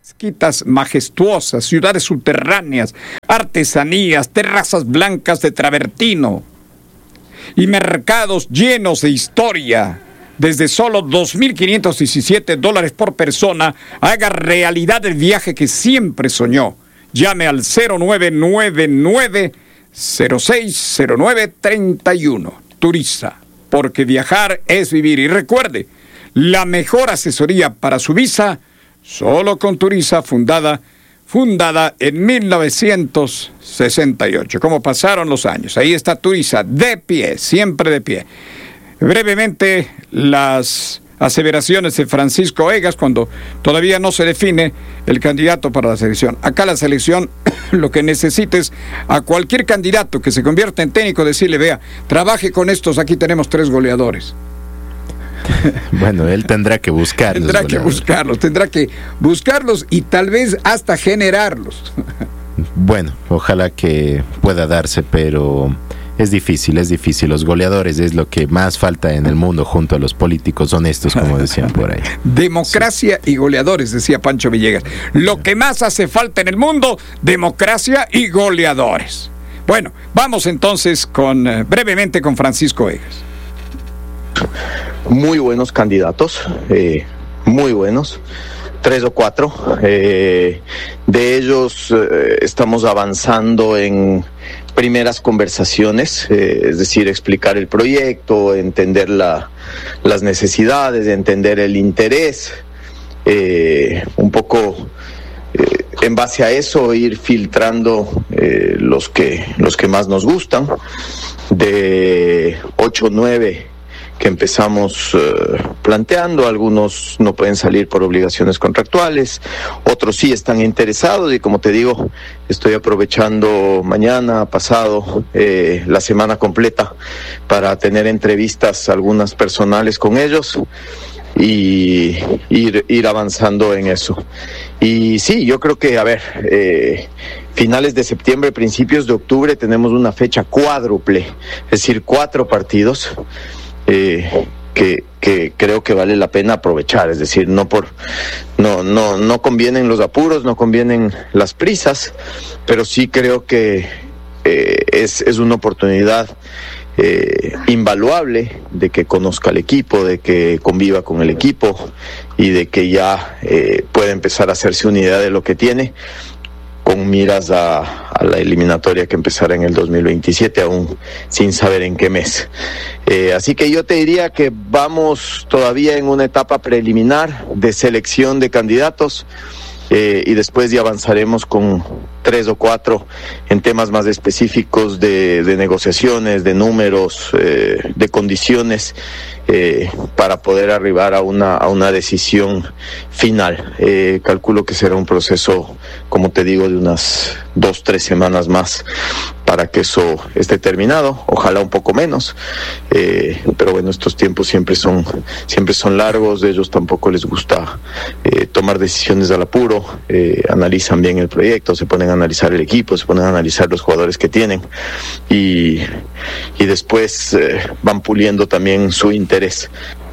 mezquitas majestuosas, ciudades subterráneas, artesanías, terrazas blancas de travertino y mercados llenos de historia. Desde solo $2,517 por persona, haga realidad el viaje que siempre soñó. Llame al 0999-060931. Turiza, porque viajar es vivir. Y recuerde, la mejor asesoría para su visa, solo con Turiza, fundada en 1968. ¿Cómo pasaron los años? Ahí está Turiza, de pie, siempre de pie. Brevemente, las aseveraciones de Francisco Egas cuando todavía no se define el candidato para la selección. Acá la selección lo que necesita es a cualquier candidato que se convierta en técnico decirle, vea, trabaje con estos, aquí tenemos 3 goleadores. Bueno, él tendrá que buscarlos. Tendrá que buscarlos y tal vez hasta generarlos. Bueno, ojalá que pueda darse, pero es difícil. Los goleadores es lo que más falta en el mundo junto a los políticos honestos, como decían por ahí. Democracia y goleadores, decía Pancho Villegas. Lo que más hace falta en el mundo, democracia y goleadores. Bueno, vamos entonces brevemente con Francisco Egas. Muy buenos candidatos, muy buenos, 3 o 4. De ellos estamos avanzando en primeras conversaciones, es decir, explicar el proyecto, entender las necesidades, entender el interés, un poco en base a eso ir filtrando los que más nos gustan, de 8 o 9 que empezamos planteando. Algunos no pueden salir por obligaciones contractuales, otros sí están interesados y como te digo, estoy aprovechando mañana, pasado, la semana completa para tener entrevistas, algunas personales con ellos y ir avanzando en eso. Y sí, yo creo que, finales de septiembre, principios de octubre tenemos una fecha cuádruple, es decir, 4 partidos. Que creo que vale la pena aprovechar, es decir, no convienen los apuros, no convienen las prisas, pero sí creo que es una oportunidad invaluable de que conozca el equipo, de que conviva con el equipo y de que ya pueda empezar a hacerse una idea de lo que tiene, con miras a la eliminatoria que empezará en el 2027, aún sin saber en qué mes. Así que yo te diría que vamos todavía en una etapa preliminar de selección de candidatos, y después ya avanzaremos con 3 o 4 en temas más específicos de negociaciones, de números, de condiciones, para poder arribar a una decisión final. Calculo que será un proceso, como te digo, de unas 2-3 semanas más para que eso esté terminado, ojalá un poco menos, pero bueno, estos tiempos siempre son largos. De ellos tampoco les gusta tomar decisiones al apuro, analizan bien el proyecto, se ponen a analizar el equipo, se ponen a analizar los jugadores que tienen y después van puliendo también su interés.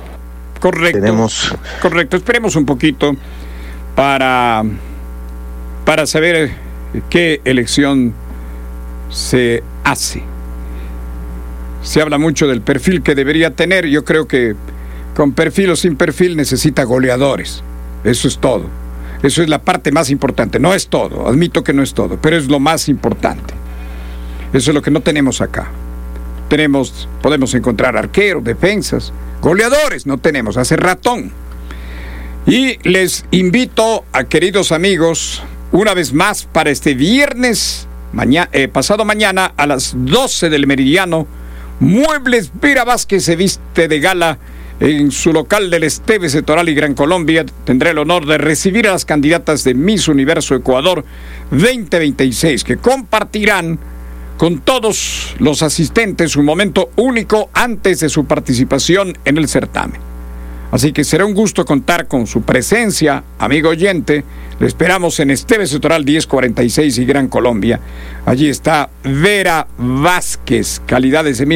Correcto, esperemos un poquito para saber qué elección se hace. Se habla mucho del perfil que debería tener. Yo creo que con perfil o sin perfil necesita goleadores. Eso es todo. Eso es la parte más importante. No es todo, admito que no es todo, pero es lo más importante. Eso es lo que no tenemos acá. Podemos encontrar arqueros, defensas, goleadores no tenemos, hace ratón. Y les invito a, queridos amigos, una vez más para este viernes, pasado mañana a las 12 del meridiano, Muebles Vera Vázquez se viste de gala en su local del Esteves de Toral y Gran Colombia. Tendré el honor de recibir a las candidatas de Miss Universo Ecuador 2026, que compartirán con todos los asistentes un momento único antes de su participación en el certamen. Así que será un gusto contar con su presencia, amigo oyente. Le esperamos en Esteves de Toral 1046 y Gran Colombia. Allí está Vera Vázquez, calidades de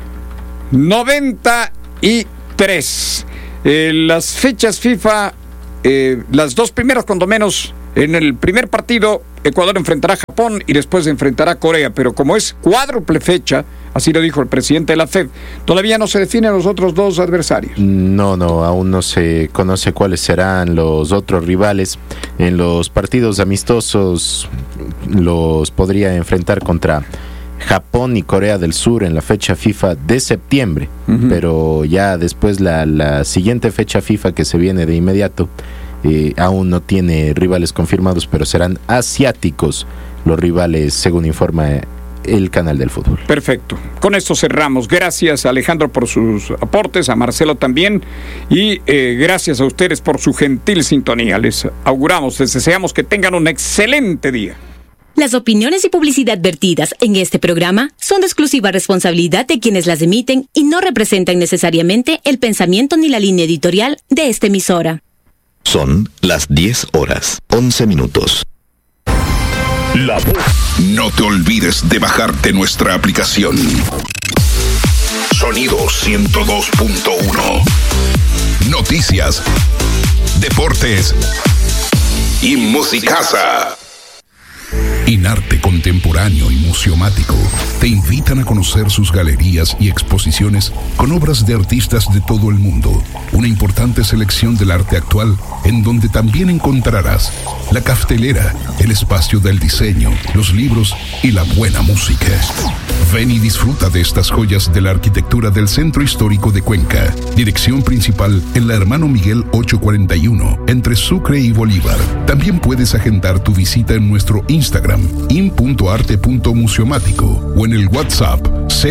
1993. Las fechas FIFA las dos primeras, cuando menos, en el primer partido, Ecuador enfrentará a Japón y después enfrentará a Corea, pero como es cuádruple fecha, así lo dijo el presidente de la FED, todavía no se definen los otros dos adversarios. No, aún no se conoce cuáles serán los otros rivales. En los partidos amistosos los podría enfrentar contra Japón y Corea del Sur en la fecha FIFA de septiembre, pero ya después la siguiente fecha FIFA que se viene de inmediato, aún no tiene rivales confirmados, pero serán asiáticos los rivales, según informa el canal del fútbol. Perfecto. Con esto cerramos. Gracias a Alejandro por sus aportes, a Marcelo también, y gracias a ustedes por su gentil sintonía. Les auguramos, les deseamos que tengan un excelente día. Las opiniones y publicidad vertidas en este programa son de exclusiva responsabilidad de quienes las emiten y no representan necesariamente el pensamiento ni la línea editorial de esta emisora. Son las 10:11. La Voz. No te olvides de bajarte nuestra aplicación. Sonido 102.1. Noticias, deportes y musicaza. Inarte Contemporáneo y Museomático te invitan a conocer sus galerías y exposiciones con obras de artistas de todo el mundo. Una importante selección del arte actual, en donde también encontrarás la cartelera, el espacio del diseño, los libros y la buena música. Ven y disfruta de estas joyas de la arquitectura del Centro Histórico de Cuenca. Dirección principal en la Hermano Miguel 841, entre Sucre y Bolívar. También puedes agendar tu visita en nuestro Instagram, in.arte.museomático, o en el WhatsApp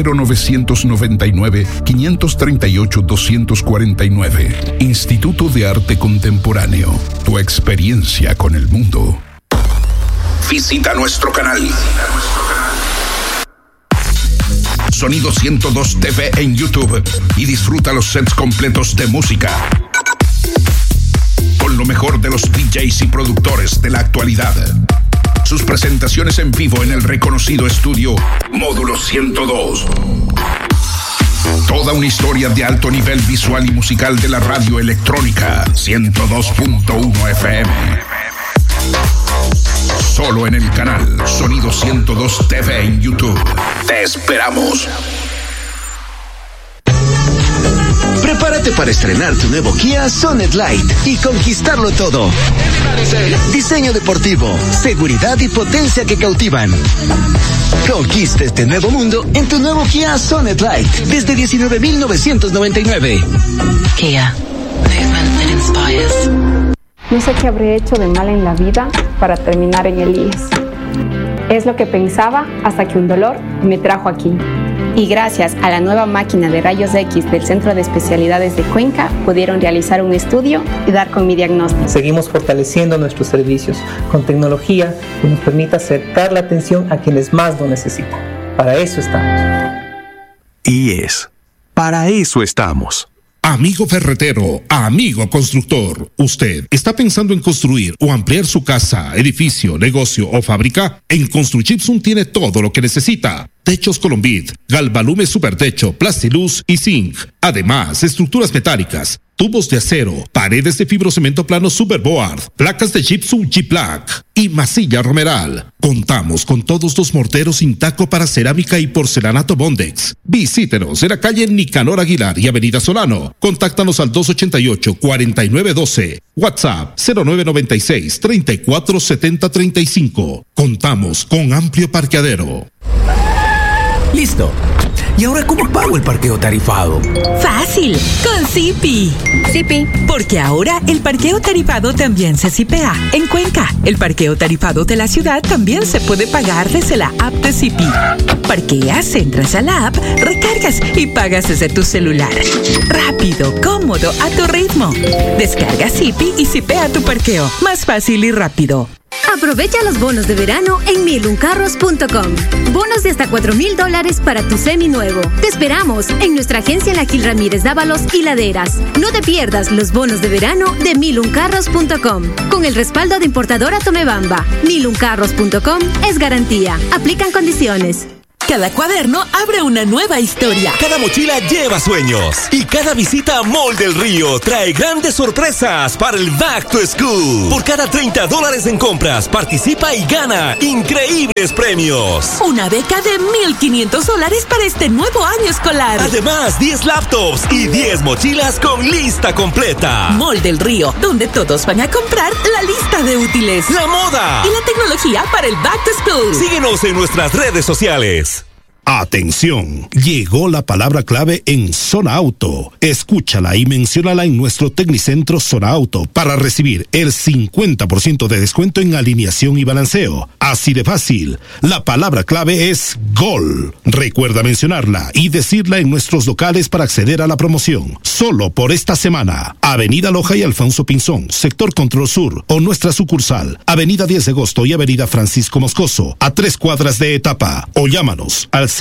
0999-538-249. Instituto de Arte Contemporáneo. Tu experiencia con el mundo. Visita nuestro canal. Sonido 102 TV en YouTube y disfruta los sets completos de música con lo mejor de los DJs y productores de la actualidad. Sus presentaciones en vivo en el reconocido estudio Módulo 102. Toda una historia de alto nivel visual y musical de la radio electrónica 102.1 FM. Solo en el canal Sonido 102 TV en YouTube. Te esperamos. Prepárate para estrenar tu nuevo Kia Sonet Light y conquistarlo todo. Diseño deportivo, seguridad y potencia que cautivan. Conquista este nuevo mundo en tu nuevo Kia Sonet Light desde 19,999. Kia, movement that inspires. No sé qué habré hecho de mal en la vida para terminar en el IES. Es lo que pensaba hasta que un dolor me trajo aquí. Y gracias a la nueva máquina de rayos X del Centro de Especialidades de Cuenca, pudieron realizar un estudio y dar con mi diagnóstico. Seguimos fortaleciendo nuestros servicios con tecnología que nos permita acercar la atención a quienes más lo necesitan. Para eso estamos. IES. Para eso estamos. Amigo ferretero, amigo constructor, ¿usted está pensando en construir o ampliar su casa, edificio, negocio o fábrica? En Construchipsum tiene todo lo que necesita. Techos Colombit, Galvalume Supertecho, Plastiluz y Zinc. Además, estructuras metálicas, tubos de acero, paredes de fibrocemento plano Superboard, placas de Gypsum G-Plaque y masilla Romeral. Contamos con todos los morteros Intaco para cerámica y porcelanato Bondex. Visítenos en la calle Nicanor Aguilar y Avenida Solano. Contáctanos al 288-4912. WhatsApp 0996-347035. Contamos con amplio parqueadero. Listo. ¿Y ahora cómo pago el parqueo tarifado? ¡Fácil! Con Zipi. Zipi. Porque ahora el parqueo tarifado también se zipea en Cuenca. El parqueo tarifado de la ciudad también se puede pagar desde la app de Zipi. Parqueas, entras a la app, recargas y pagas desde tu celular. Rápido, cómodo, a tu ritmo. Descarga Zipi y zipea tu parqueo. Más fácil y rápido. Aprovecha los bonos de verano en miluncarros.com. Bonos de hasta $4,000 para tu seminuevo. Te esperamos en nuestra agencia en la Gil Ramírez Dávalos y Laderas. No te pierdas los bonos de verano de miluncarros.com. Con el respaldo de importadora Tomebamba. Miluncarros.com es garantía. Aplican condiciones. Cada cuaderno abre una nueva historia. Cada mochila lleva sueños. Y cada visita a Mall del Río trae grandes sorpresas para el Back to School. Por cada $30 en compras, participa y gana increíbles premios. Una beca de $1,500 para este nuevo año escolar. Además, 10 laptops y 10 mochilas con lista completa. Mall del Río, donde todos van a comprar la lista de útiles, la moda y la tecnología para el Back to School. Síguenos en nuestras redes sociales. Atención, llegó la palabra clave en Zona Auto. Escúchala y menciónala en nuestro Tecnicentro Zona Auto para recibir el 50% de descuento en alineación y balanceo. Así de fácil. La palabra clave es GOL. Recuerda mencionarla y decirla en nuestros locales para acceder a la promoción. Solo por esta semana. Avenida Loja y Alfonso Pinzón, Sector Control Sur, o nuestra sucursal, Avenida 10 de Agosto y Avenida Francisco Moscoso, a 3 cuadras de Etapa. O llámanos al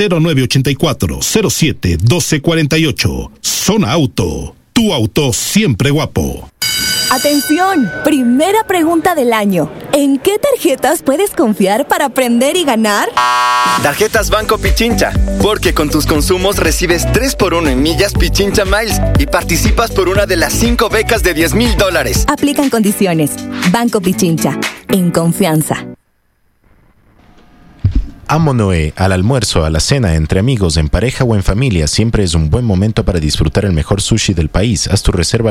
0984-07-1248. Zona Auto. Tu auto siempre guapo. Atención, primera pregunta del año. ¿En qué tarjetas puedes confiar para aprender y ganar? Tarjetas Banco Pichincha, porque con tus consumos recibes 3x1 en millas Pichincha Miles y participas por una de las 5 becas de $10,000. Aplican condiciones. Banco Pichincha, en confianza. Amo Noé, al almuerzo, a la cena, entre amigos, en pareja o en familia, siempre es un buen momento para disfrutar el mejor sushi del país. Haz tu reserva al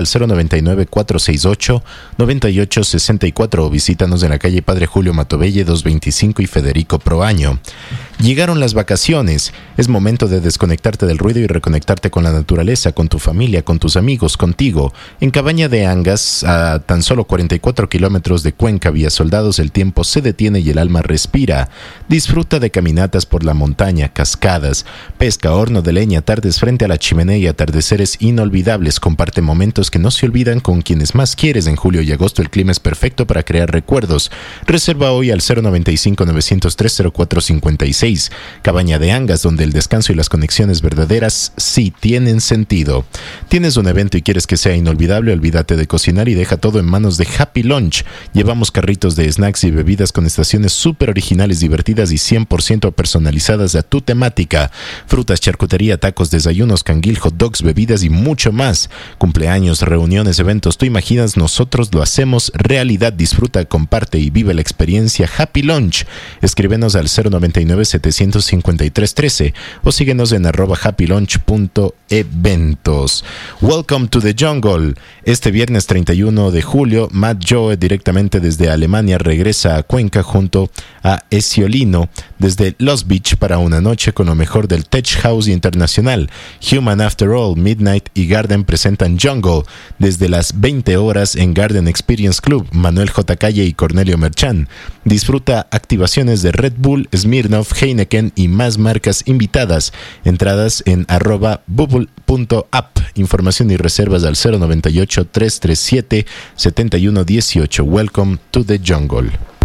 099-468-9864 o visítanos en la calle Padre Julio Matobelle 225 y Federico Proaño. Llegaron las vacaciones. Es momento de desconectarte del ruido y reconectarte con la naturaleza, con tu familia, con tus amigos, contigo. En Cabaña de Angas, a tan solo 44 kilómetros de Cuenca, vía Soldados, el tiempo se detiene y el alma respira. Disfruta de caminatas por la montaña, cascadas, pesca, horno de leña, tardes frente a la chimenea y atardeceres inolvidables. Comparte momentos que no se olvidan con quienes más quieres. En julio y agosto el clima es perfecto para crear recuerdos. Reserva hoy al 095-903-0456. Cabaña de Angas, donde el descanso y las conexiones verdaderas sí tienen sentido. ¿Tienes un evento y quieres que sea inolvidable? Olvídate de cocinar y deja todo en manos de Happy Lunch. Llevamos carritos de snacks y bebidas con estaciones súper originales, divertidas y 100% personalizadas a tu temática. Frutas, charcutería, tacos, desayunos, canguil, hot dogs, bebidas y mucho más. Cumpleaños, reuniones, eventos. Tú imaginas, nosotros lo hacemos realidad. Disfruta, comparte y vive la experiencia Happy Lunch. Escríbenos al 099-753-13 o síguenos en @happylunch.eventos. Welcome to the Jungle. Este viernes 31 de julio, Matt Joe, directamente desde Alemania, regresa a Cuenca junto a Esiolino desde Los Beach para una noche con lo mejor del Tech House internacional. Human After All, Midnight y Garden presentan Jungle desde las 20 horas en Garden Experience Club. Manuel J. Calle y Cornelio Merchán. Disfruta activaciones de Red Bull, Smirnoff, Heineken y más marcas invitadas. Entradas en @bubble.app. Información y reservas al 098-337-7118. Welcome to the Jungle.